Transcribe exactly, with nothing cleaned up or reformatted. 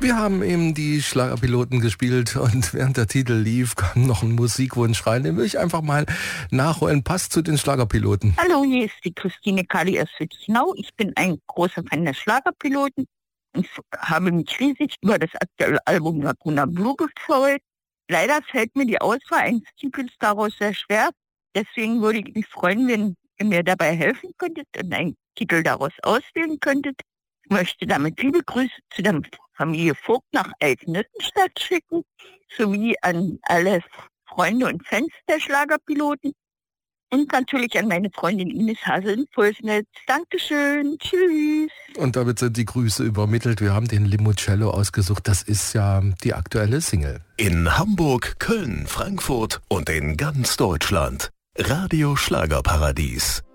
Wir haben eben die Schlagerpiloten gespielt und während der Titel lief, kam noch ein Musikwunsch rein. Den will ich einfach mal nachholen. Passt zu den Schlagerpiloten. Hallo, hier ist die Christine Kali aus Wittichnau. Ich bin ein großer Fan der Schlagerpiloten und habe mich riesig über das aktuelle Album Laguna Blue gefreut. Leider fällt mir die Auswahl eines Titels daraus sehr schwer. Deswegen würde ich mich freuen, wenn ihr mir dabei helfen könntet und einen Titel daraus auswählen könntet. Ich möchte damit liebe Grüße zu der Familie Vogt nach Altenüttenstadt schicken, sowie an alle Freunde und Fans der Schlagerpiloten und natürlich an meine Freundin Ines Hase in Pulsnitz. Dankeschön, tschüss. Und damit sind die Grüße übermittelt. Wir haben den Limoncello ausgesucht. Das ist ja die aktuelle Single. In Hamburg, Köln, Frankfurt und in ganz Deutschland. Radio Schlagerparadies.